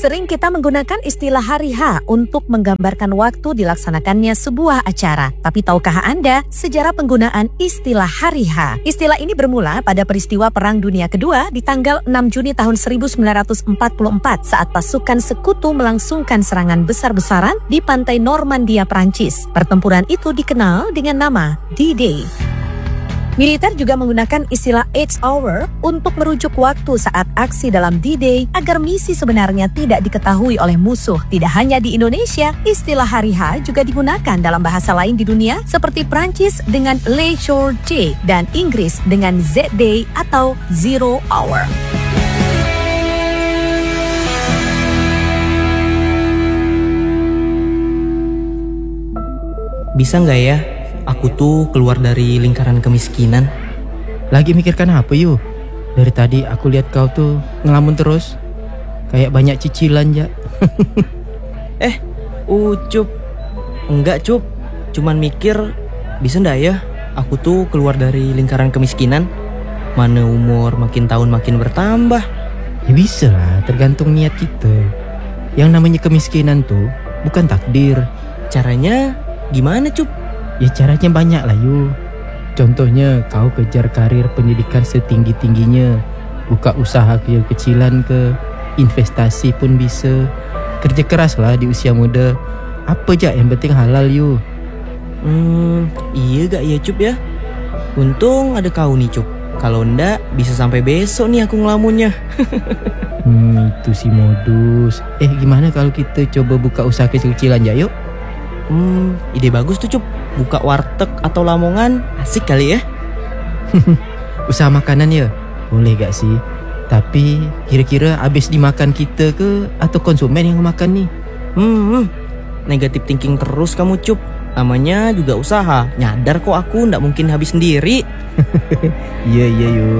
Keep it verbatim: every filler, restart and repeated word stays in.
Sering kita menggunakan istilah hari H untuk menggambarkan waktu dilaksanakannya sebuah acara. Tapi tahukah Anda sejarah penggunaan istilah hari H? Istilah ini bermula pada peristiwa Perang Dunia Kedua di tanggal enam Juni tahun seribu sembilan ratus empat puluh empat saat pasukan sekutu melangsungkan serangan besar-besaran di pantai Normandia, Prancis. Pertempuran itu dikenal dengan nama D-Day. Militer juga menggunakan istilah H hour untuk merujuk waktu saat aksi dalam D-Day agar misi sebenarnya tidak diketahui oleh musuh. Tidak hanya di Indonesia, istilah hari H juga digunakan dalam bahasa lain di dunia seperti Prancis dengan Le Jour J dan Inggris dengan Z-Day atau Zero Hour. Bisa nggak ya? Aku tuh keluar dari lingkaran kemiskinan. Lagi mikirkan apa yuk? Dari tadi aku lihat kau tuh ngelamun terus. Kayak banyak cicilan ya. eh, Ucup. Enggak Cup, cuman mikir bisa ndak ya aku tuh keluar dari lingkaran kemiskinan. Mana umur makin tahun makin bertambah. Ya bisa lah, tergantung niat kita. Yang namanya kemiskinan tuh bukan takdir. Caranya gimana Cup? Ya caranya banyak lah yuk. Contohnya kau kejar karir pendidikan setinggi-tingginya, buka usaha kecil-kecilan ke, investasi pun bisa. Kerja keras lah di usia muda. Apa aja yang penting halal yuk. Hmm, iya gak ya Cup ya? Untung ada kau nih Cup. Kalau ndak bisa sampai besok nih aku ngelamunnya. Hmm, itu si modus. Eh gimana kalau kita coba buka usaha kecil-kecilan ya yuk? Hmm, ide bagus tuh Cup. Buka warteg atau lamongan, asik kali ya. Usaha makanan ya? Boleh gak sih? Tapi kira-kira habis dimakan kita ke atau konsumen yang makan nih? Hmm, negatif thinking terus kamu Cup. Namanya juga usaha. Nyadar kok aku ndak mungkin habis sendiri. Iya iya yuk.